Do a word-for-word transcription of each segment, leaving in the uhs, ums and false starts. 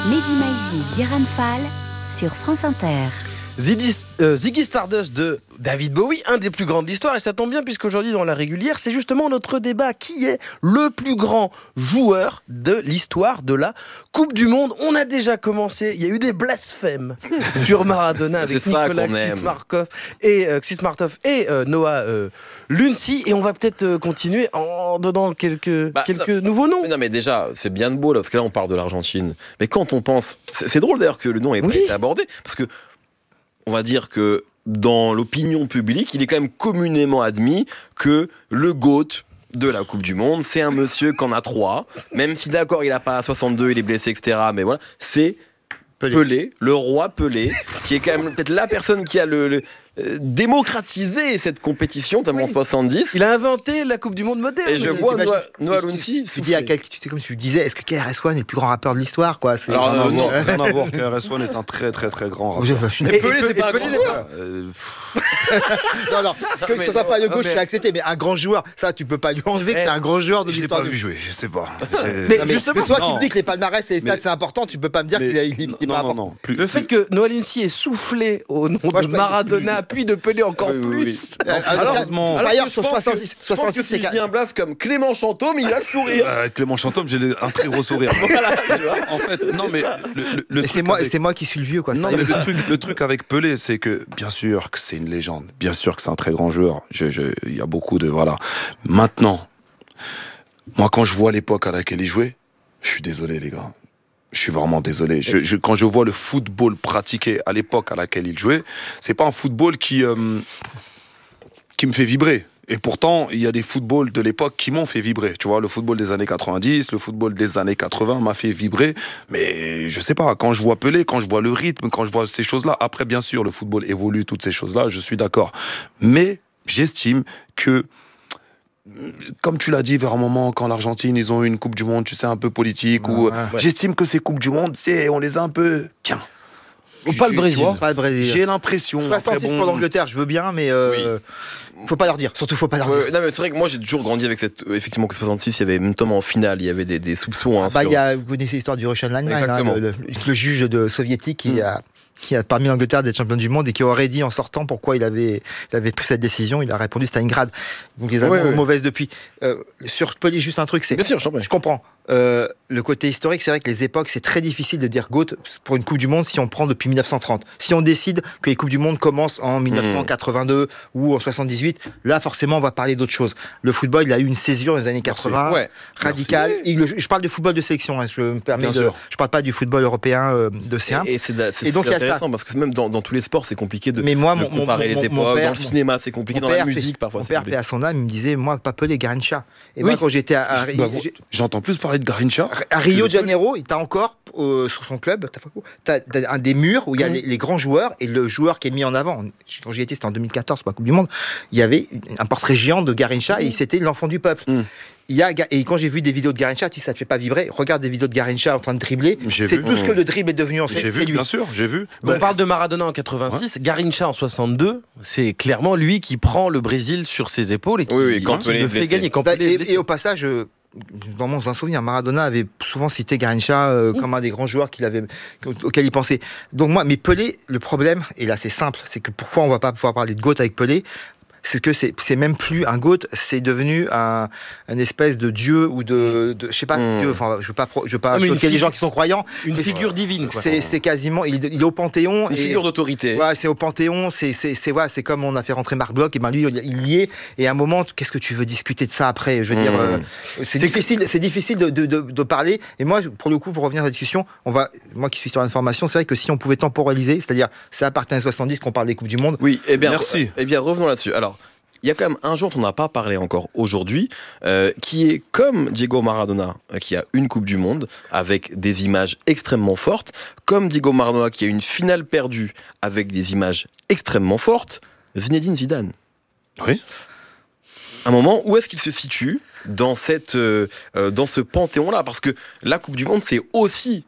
Mehdi Maizi, Guérin Fall sur France Inter. Ziggy, euh, Ziggy Stardust de David Bowie, un des plus grands de l'histoire, et ça tombe bien puisqu'aujourd'hui dans la régulière, c'est justement notre débat. Qui est le plus grand joueur de l'histoire de la Coupe du Monde? On a déjà commencé, il y a eu des blasphèmes sur Maradona avec Nicolas Xismarkov et, euh, Xismarkov et euh, Noah euh, Lunsi, et on va peut-être euh, continuer en donnant quelques, bah, quelques non, nouveaux noms. Mais non mais déjà, c'est bien de beau là, parce que là on parle de l'Argentine, mais quand on pense, c'est, c'est drôle d'ailleurs que le nom ait pas oui. été abordé, parce que on va dire que dans l'opinion publique, il est quand même communément admis que le GOAT de la Coupe du Monde, c'est un monsieur qui en a trois, même si d'accord, il n'a pas soixante-deux, il est blessé, et cetera. Mais voilà, c'est Pelé, Pelé le roi Pelé, qui est quand même peut-être la personne qui a le... le Euh, démocratiser cette compétition, notamment en oui. soixante-dix. Il a inventé la Coupe du Monde moderne. Et je vois Noah Lunsi. Tu dis à quel, c'est comme si tu disais, est-ce que K R S One est le plus grand rappeur de l'histoire, quoi? C'est Alors euh, non, rien à voir. K R S One est un très très très grand rappeur. Et Pelé, c'est pas un grand joueur. Non non, que ce soit pas de gauche, je l'ai accepté, mais un grand joueur, ça tu peux pas lui enlever que c'est un grand joueur de l'histoire. Je l'ai pas vu jouer, je sais pas. Mais justement, toi qui me dis que les palmarès et les stats c'est important, tu peux pas me dire qu'il est pas important. Le fait que Noah Lunsi ait soufflé au nom de Maradona puis de Pelé encore oui, oui, plus. Oui. Alors, alors, d'ailleurs, sur soixante-six, soixante-six, c'est si un blast comme Clément Chantôme, il a le sourire. Euh, Clément Chantôme, j'ai un très gros sourire. Voilà, tu vois. En fait, non mais le, le, le c'est moi, avec... c'est moi qui suis le vieux, quoi. Non, mais le truc, le truc avec Pelé, c'est que bien sûr que c'est une légende, bien sûr que c'est un très grand joueur. Je, je, il y a beaucoup de voilà. Maintenant, moi, quand je vois l'époque à laquelle il jouait, je suis désolé, les gars. Je suis vraiment désolé. Je, je, quand je vois le football pratiqué à l'époque à laquelle il jouait, c'est pas un football qui euh, qui me fait vibrer. Et pourtant, il y a des footballs de l'époque qui m'ont fait vibrer. Tu vois, le football des années quatre-vingt-dix, le football des années quatre-vingts m'a fait vibrer. Mais je sais pas, quand je vois Pelé, quand je vois le rythme, quand je vois ces choses-là, après, bien sûr, le football évolue, toutes ces choses-là, je suis d'accord. Mais j'estime que, comme tu l'as dit vers un moment, quand l'Argentine, ils ont eu une Coupe du Monde, tu sais, un peu politique, ouais, ou, ouais. J'estime que ces Coupes du Monde, c'est, on les a un peu... Tiens. Ou pas le Brésil. Pas le Brésil. J'ai l'impression. soixante-six bon... pour l'Angleterre, je veux bien, mais euh, oui. faut pas leur dire. Surtout, faut pas leur dire. Ouais, non, mais c'est vrai que moi, j'ai toujours grandi avec cette. Effectivement, que soixante-six, il y avait notamment en finale, il y avait des, des soupçons. Hein, bah, sur... il y a, vous connaissez l'histoire du Russian Line, hein, le, le, le juge de soviétique qui mm. a. qui a permis l'Angleterre d'être champion du monde et qui aurait dit en sortant pourquoi il avait, il avait pris cette décision. Il a répondu Stalingrad. Donc les avons ouais, mauvaises ouais. depuis. Euh, sur Pelé, juste un truc, c'est. Bien sûr, je, je comprends. Euh, le côté historique, c'est vrai que les époques, c'est très difficile de dire GOAT pour une Coupe du Monde si on prend depuis dix-neuf cent trente. Si on décide que les Coupes du Monde commencent en dix-neuf cent quatre-vingt-deux mmh. ou en soixante-dix-huit, là, forcément, on va parler d'autre chose. Le football, il a eu une césure dans les années quatre-vingts, ouais. radicale. Il, je parle de football de sélection, hein, je me permets de, je parle pas du football européen euh, de C un. Et, et c'est, da, c'est, et donc, c'est intéressant parce que même dans, dans tous les sports, c'est compliqué de, mais moi, de mon, comparer mon, les époques. Mon père, dans le cinéma, c'est compliqué. Dans la musique, parfois. Mon père, paix à son âme, il me disait, moi, pas Pelé, Garrincha. Et oui. moi, quand j'étais à, bah, j'entends plus parler de Garrincha. À Rio de Janeiro, t'as encore euh, sur son club, t'as, t'as un des murs où il y a mmh. les, les grands joueurs et le joueur qui est mis en avant. Quand j'y étais, c'était en deux mille quatorze pour la Coupe du Monde. Il y avait un portrait géant de Garrincha mmh. et c'était l'enfant du peuple. Mmh. Il y a, et quand j'ai vu des vidéos de Garrincha, tu sais, ça te fait pas vibrer. Regarde des vidéos de Garrincha en train de dribbler. J'ai c'est vu. Tout ce que le dribble est devenu en fait. J'ai c'est vu, lui. Bien sûr, j'ai vu. On ouais. parle de Maradona en quatre-vingt-six, ouais. Garrincha en soixante-deux. C'est clairement lui qui prend le Brésil sur ses épaules et qui, oui, oui, quand qui le fait gagner. Quand et, et, et au passage. Euh, dans mon souvenir, Maradona avait souvent cité Garrincha euh, mmh. comme un des grands joueurs qu'il avait, auquel il pensait. Donc moi, mais Pelé, le problème, et là c'est simple, c'est que pourquoi on va pas pouvoir parler de GOAT avec Pelé, c'est que c'est, c'est même plus un GOAT, c'est devenu un, un espèce de dieu ou de, de je sais pas, mmh. dieu, enfin, je veux pas, je veux pas choquer figu- les gens qui sont croyants. Une figure divine, quoi. C'est, c'est quasiment, il, il est au Panthéon. Une et, figure d'autorité. Ouais, c'est au Panthéon, c'est, c'est, c'est, ouais, c'est comme on a fait rentrer Marc Bloch, et ben lui, il y est, et à un moment, qu'est-ce que tu veux discuter de ça après? Je veux mmh. dire, euh, c'est, c'est difficile, que... c'est difficile de, de, de, de parler, et moi, pour le coup, pour revenir à la discussion, on va, moi qui suis sur l'information, c'est vrai que si on pouvait temporaliser, c'est-à-dire, c'est à partir des soixante-dix qu'on parle des Coupes du Monde. Oui, et eh bien, merci. Eh bien, revenons là-dessus. Alors, il y a quand même un joueur dont on n'a pas parlé encore aujourd'hui, euh, qui est comme Diego Maradona, euh, qui a une Coupe du Monde, avec des images extrêmement fortes, comme Diego Maradona, qui a une finale perdue, avec des images extrêmement fortes, Zinedine Zidane. Oui. Un moment, où est-ce qu'il se situe dans, cette, euh, euh, dans ce panthéon-là? Parce que la Coupe du Monde, c'est aussi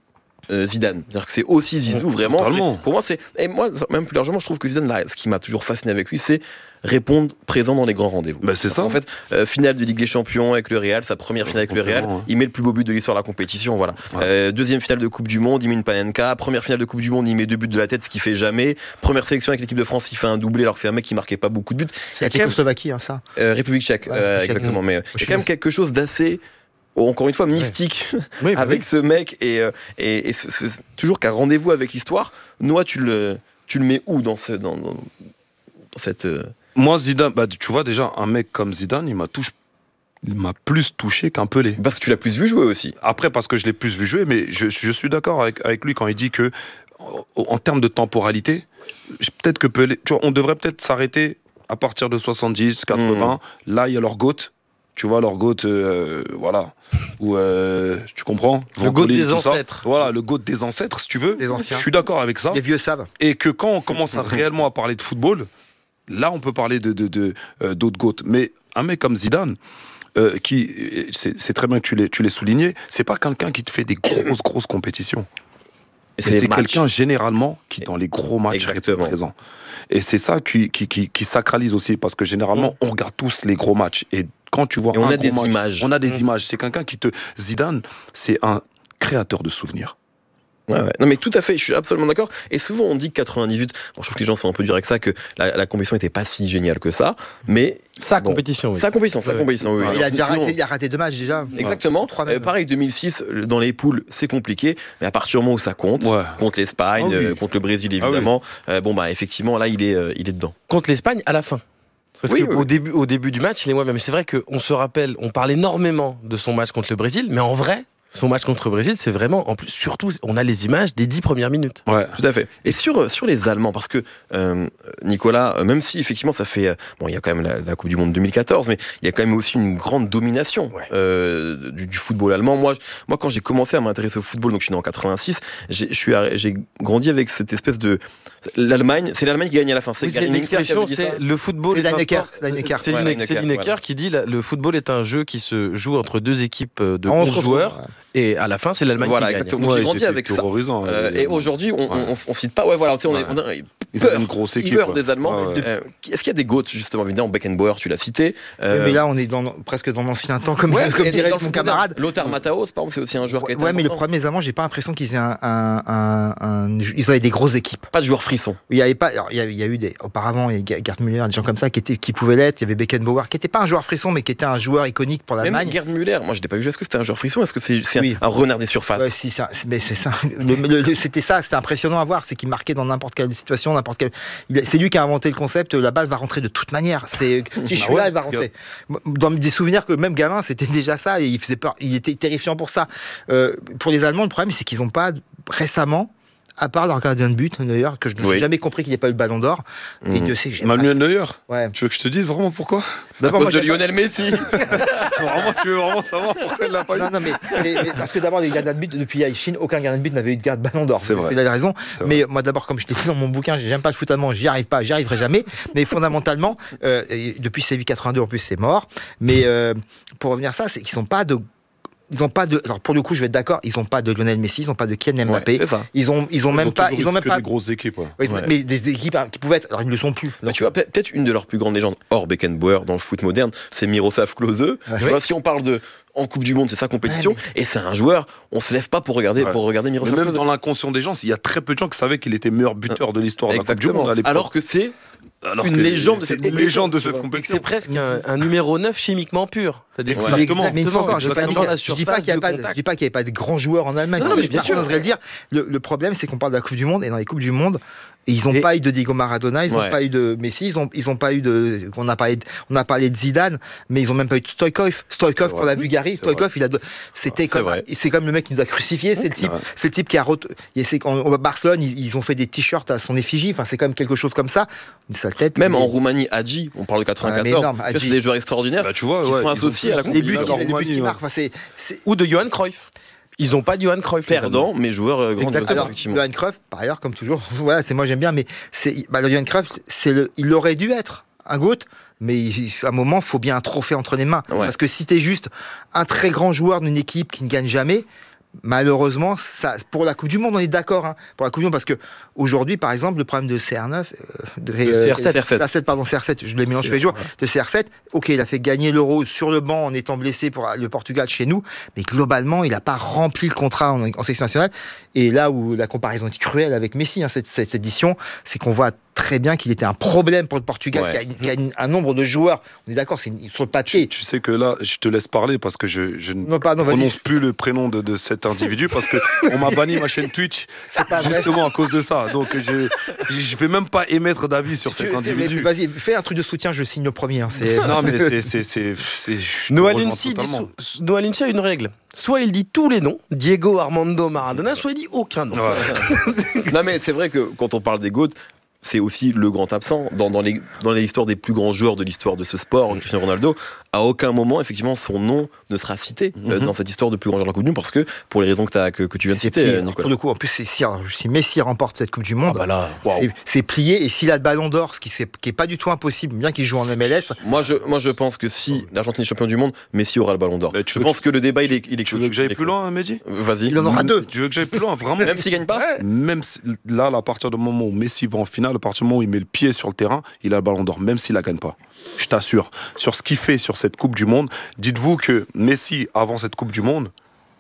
euh, Zidane. C'est-à-dire que c'est aussi Zizou, vraiment. Totalement. C'est, pour moi, c'est. Et moi, même plus largement, je trouve que Zidane, là, ce qui m'a toujours fasciné avec lui, c'est répondre présent dans les grands rendez-vous. Bah, c'est ça. En fait, euh, finale de Ligue des Champions avec le Real, sa première finale avec le Real, Ouais. il met le plus beau but de l'histoire de la compétition, voilà. Ouais. Euh, deuxième finale de Coupe du Monde, il met une Panenka. Première finale de Coupe du Monde, il met deux buts de la tête, ce qu'il fait jamais. Première sélection avec l'équipe de France, il fait un doublé alors que c'est un mec qui marquait pas beaucoup de buts. C'est la Tchécoslovaquie, hein, ça. Euh, République tchèque, Ouais, euh, tchèque, exactement. ouais. Mais il y a quand même quelque chose d'assez, encore une fois, mystique Oui, bah avec oui. ce mec et, euh, et, et ce- ce- toujours qu'un rendez-vous avec l'histoire. Noah, tu le, tu le mets où dans, ce, dans, dans, dans cette. euh, Moi, Zidane, bah, tu vois, déjà, un mec comme Zidane, il m'a, touche... il m'a plus touché qu'un Pelé. Parce que tu l'as plus vu jouer aussi. Après, parce que je l'ai plus vu jouer, mais je, je suis d'accord avec, avec lui quand il dit que, en, en termes de temporalité, je- peut-être que Pelé, tu vois, on devrait peut-être s'arrêter à partir de soixante-dix, quatre-vingts. Mmh. Là, il y a leur GOAT. Tu vois, leur GOAT, euh, voilà. Ou, euh, tu comprends Le GOAT Ventoli, des tout ça. ancêtres. Voilà, le GOAT des ancêtres, si tu veux. Des anciens. Je suis d'accord avec ça. Les vieux savent. Et que quand on commence à réellement à parler de football, là, on peut parler de, de, de, euh, d'autres GOAT. Mais un mec comme Zidane, euh, qui, c'est, c'est très bien que tu l'aies, tu l'aies souligné, c'est pas quelqu'un qui te fait des grosses, grosses compétitions. Et C'est, des c'est matchs. quelqu'un, généralement, qui, dans les gros matchs, reste Exactement. présent. Et c'est ça qui, qui, qui, qui sacralise aussi, parce que généralement, on regarde tous les gros matchs. Et quand tu vois Et on un a gros des match, images. on a des Mm. images. C'est quelqu'un qui te... Zidane, c'est un créateur de souvenirs. Ouais, ouais. Non mais tout à fait, je suis absolument d'accord. Et souvent on dit que quatre-vingt-dix-huit, bon, je trouve que les gens sont un peu durs avec ça, que la, la compétition n'était pas si géniale que ça, mais Sa bon, compétition, oui. sa compétition, sa Ouais. compétition, oui. Ouais. Il a Alors, déjà sinon- raté, il a raté deux matchs déjà. Exactement. Trois Euh, même. pareil, deux mille six, dans les poules, c'est compliqué, mais à partir du moment où ça compte, Ouais. contre l'Espagne, Ah oui. euh, contre le Brésil Ah oui. évidemment, euh, bon bah effectivement là il est, euh, il est dedans. Contre l'Espagne à la fin. Parce Oui, qu'au oui, oui. début, au début du match, il est moi même. C'est vrai qu'on se rappelle, on parle énormément de son match contre le Brésil, mais en vrai, son match contre le Brésil, c'est vraiment, en plus, surtout, on a les images des dix premières minutes. Ouais. Tout à fait. Et sur, euh, sur les Allemands, parce que euh, Nicolas, euh, même si effectivement ça fait. euh, bon, il y a quand même la, la Coupe du Monde deux mille quatorze, mais il y a quand même aussi une grande domination Ouais. euh, du, du football allemand. Moi, je- moi, quand j'ai commencé à m'intéresser au football, donc je suis né en quatre-vingt-six, j'ai, je suis arri- j'ai grandi avec cette espèce de. L'Allemagne, c'est l'Allemagne qui gagne à la fin. C'est Oui, c'est Gary une Lineker qui avait expression, dit ça. c'est le football. C'est est un Lineker, sport- c'est Lineker. C'est Ouais, Lineker, Lineker, c'est Lineker voilà. qui dit la- le football est un jeu qui se joue entre deux équipes de On se onze retrouve, joueurs, ouais. et à la fin, c'est l'Allemagne Voilà, qui gagne. exactement. Donc j'ai grandi c'était avec ça. terrorisant. Euh, Euh, et aujourd'hui, on, on, on cite pas. Ouais, voilà, tu sais, on est- Ouais. on a- Ils peur, avaient une grosse équipe. peur ouais. des Allemands. Ouais, ouais. Euh, Est-ce qu'il y a des GOAT, justement, évidemment, Beckenbauer, tu l'as cité. euh, Mais là, on est dans, presque dans l'ancien temps, comme, ouais, comme et dirait dans le mon foot camarade. moderne. Lothar Matthäus, par exemple, c'est aussi un joueur qui a été Ouais, mais le important. problème des Allemands, j'ai pas l'impression qu'ils aient un, un, un- un- ils avaient des grosses équipes. Pas de joueur frisson. Il y avait pas, alors, il y a, il y a eu des, auparavant, il y a Gerd Müller, des gens comme ça qui étaient, qui pouvaient l'être. Il y avait Beckenbauer, qui était pas un joueur frisson, mais qui était un joueur iconique pour Même l'Allemagne. Gerd Müller, moi je l'ai pas vu. Est-ce que c'était un joueur frisson? Est-ce que c'est c'est Oui. un, un renard des surfaces? Ouais, si, ça, c'est- mais c'est ça. Le- le- le- c'était ça, c'était impressionnant à voir. C'est qu'il marquait dans n'importe quelle situation, n'importe quelle. il- C'est lui qui a inventé le concept. La balle va rentrer de toute manière. C'est, si je suis ouais, là, elle va rentrer. Dans des souvenirs que même gamin, c'était déjà ça. Et il faisait peur. Il était terrifiant pour ça. Euh, pour les Allemands, le problème, c'est qu'ils n'ont pas récemment. À part leur gardien de but, d'ailleurs, que je n'ai Oui. jamais compris qu'il n'y ait pas eu le ballon d'or. Et Mhm. Dieu sait que j'ai Manuel Neuer, pas- Ouais. tu veux que je te dise vraiment pourquoi À D'abord, cause moi, de j'aime pas- Lionel Messi. Vraiment, tu veux vraiment savoir pourquoi il l'a pas eu Non, non, mais, mais- mais parce que d'abord, les gardiens de but, depuis Aïchine, aucun gardien de but n'avait eu de garde ballon d'or. C'est vrai. la raison. C'est Mais moi, d'abord, comme je l'ai dit dans mon bouquin, j'aime pas le foot allemand, j'y arrive pas, j'y arriverai jamais. Mais fondamentalement, euh, et depuis Séville quatre-vingt-deux, en plus, c'est mort. Mais euh, pour revenir à ça, c'est qu'ils sont pas de. Ils ont pas de. Alors, pour le coup, je vais être d'accord, ils ont pas de Lionel Messi, ils ont pas de Kylian Ouais, Mbappé. c'est ça. Ils ont, ils ont même pas. Ils ont même que pas. des grosses équipes. ouais. Oui, Ouais. Mais des équipes hein, qui pouvaient être. Alors, ils ne le sont plus. Mais tu vois, peut- peut-être une de leurs plus grandes légendes, hors Beckenbauer, dans le foot moderne, c'est Miroslav Klose. Tu vois, si on parle de. En Coupe du Monde, c'est sa compétition. Ouais, Et c'est un joueur, on se lève pas pour regarder, Ouais. pour regarder Mais Miroslav même Klose. dans l'inconscient des gens, il y a très peu de gens qui savaient qu'il était meilleur buteur de l'histoire de la Coupe du Exactement. Monde à l'époque. Alors que c'est Alors une que légende de c'est cette une légende de compétition, cette tu vois. Et que compétition. c'est presque un, un numéro neuf chimiquement pur. C'est-à-dire que c'est Exactement. Mais une fois encore, je ne dis exactement pas, la je dis pas surface qu'il n'y a de pas, de- contact. je dis pas qu'il n'y avait pas de grands joueurs en Allemagne. Non, non, mais bien Personne sûr. n'oserait le dire. Le, le problème, c'est qu'on parle de la Coupe du Monde et dans les Coupes du Monde, ils n'ont Et- pas eu de Diego Maradona, ils n'ont Ouais. pas eu de Messi, ils ont, ils ont pas eu de. On a parlé, de, on a parlé de Zidane, mais ils n'ont même pas eu de Stoïkov. Stoïkov C'est pour vrai. la Bulgarie. C'est Stoïkov, il a, de- c'était C'est comme, vrai. c'est comme le mec qui nous a crucifiés. C'est le type, Ouais. c'est le type qui a. ret- et c'est qu'en- au Barcelone, ils, ils ont fait des t-shirts à son effigie. Enfin, c'est quand même quelque chose comme ça. Une sale tête. Même mais- en Roumanie, Hadji, on parle de Ah, mais quatre-vingt-quatorze, énorme, tu vois, c'est Hadji. des joueurs extraordinaires Bah, tu vois, qui ouais, sont ils ont associés à la tous- les buts, Là, qu'ils- en les buts Roumanie, qu'ils ouais. marquent. Enfin, c'est, c'est- Ou de Johan Cruyff. Ils n'ont pas de Johan Cruyff. les perdants, Allemands. mais joueurs euh, grandioses, Exactement. Alors, effectivement. Johan Cruyff, par ailleurs, comme toujours, voilà, c'est moi j'aime bien, mais c'est, bah, le Johan Cruyff, c'est le, il aurait dû être un GOAT, mais il- à un moment, il faut bien un trophée entre les mains. Ouais. Parce que si t'es juste un très grand joueur d'une équipe qui ne gagne jamais, Malheureusement, ça, pour la Coupe du Monde, on est d'accord. Hein, pour la Coupe du Monde, parce que aujourd'hui, par exemple, le problème de C R neuf, euh, de, de C R sept, C R sept, pardon, C R sept, je les mélange tous les jours. De C R sept, ok, il a fait gagner l'Euro sur le banc en étant blessé pour le Portugal chez nous, mais globalement, il n'a pas rempli le contrat en, en sélection nationale. Et là où la comparaison est cruelle avec Messi, hein, cette, cette édition, c'est qu'on voit très bien qu'il était un problème pour le Portugal, ouais. qui, a, qui a une, un nombre de joueurs. On est d'accord, c'est une, sur le papier. Tu, tu sais que là, je te laisse parler parce que je, je non, pardon, ne prononce plus le prénom de, de cet individu parce que on m'a banni ma chaîne Twitch justement à cause de ça. Donc je ne vais même pas émettre d'avis sur cet tu, individu. Vas-y, fais un truc de soutien, je signe le premier. Hein, non, mais c'est. c'est, c'est, c'est Noah Lindsay a une règle. Soit il dit tous les noms, Diego Armando Maradona, soit il dit aucun nom. Ouais. Non, mais c'est vrai que quand on parle des GOAT, c'est aussi le grand absent. Dans, dans, les, dans les histoires des plus grands joueurs de l'histoire de ce sport, mmh. Cristiano Ronaldo, à aucun moment, effectivement, son nom ne sera cité mmh. euh, dans cette histoire de plus grand joueur de la Coupe du Monde, parce que, pour les raisons que, t'as, que, que tu viens de citer, plié, Nicolas. Pour le coup, en plus, c'est, si, si Messi remporte cette Coupe du Monde, ah bah là, wow. c'est, c'est plié. Et s'il a le ballon d'or, ce qui n'est pas du tout impossible, bien qu'il joue en M L S. Moi, je, moi, je pense que si l'Argentine est champion du monde, Messi aura le ballon d'or. Je pense que le débat, il est, il est Tu veux que j'aille plus loin, Mehdi ? Vas-y. Il en aura deux. Tu veux que j'aille plus loin, vraiment ? Même s'il gagne pas ? Même là, à partir du moment où Messi va en finale, à partir du moment où il met le pied sur le terrain, il a le ballon d'or, même s'il la gagne pas. Je t'assure. Sur ce qu'il fait sur cette Coupe du Monde, dites-vous que Messi, avant cette Coupe du Monde,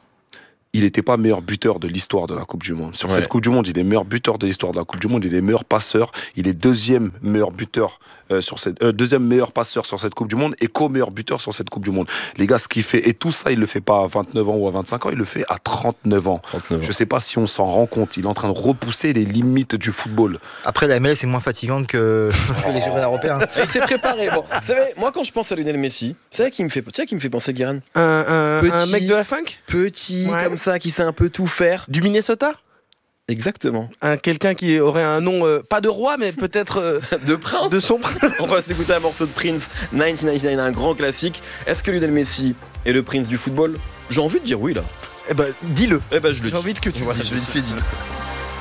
il n'était pas meilleur buteur de l'histoire de la Coupe du Monde. Sur ouais. cette Coupe du Monde, il est meilleur buteur de l'histoire de la Coupe du Monde, il est meilleur passeur, il est deuxième meilleur buteur euh, sur cette euh, deuxième meilleur passeur sur cette Coupe du Monde et co-meilleur buteur sur cette Coupe du Monde. Les gars, ce qu'il fait, et tout ça, il le fait pas à vingt-neuf ans ou à vingt-cinq ans, il le fait à trente-neuf ans. trente-neuf ans. Je sais pas si on s'en rend compte, il est en train de repousser les limites du football. Après, la M L S est moins fatigante que oh. les Jeux européens. Il s'est préparé. Bon, vous savez, moi quand je pense à Lionel Messi, c'est ça qui me fait, tu sais qui me fait penser, Guérin, un, un, petit, un mec de la funk, petit ouais. comme ça, qui sait un peu tout faire. Du Minnesota ? Exactement. Un, quelqu'un qui aurait un nom, euh, pas de roi, mais peut-être euh, de prince. De son prince. On va s'écouter un morceau de Prince, dix-neuf quatre-vingt-dix-neuf, un grand classique. Est-ce que Lionel Messi est le prince du football ? J'ai envie de dire oui là. Eh ben, dis-le. Eh ben, je le dis. J'ai envie que tu vois. Je le dis.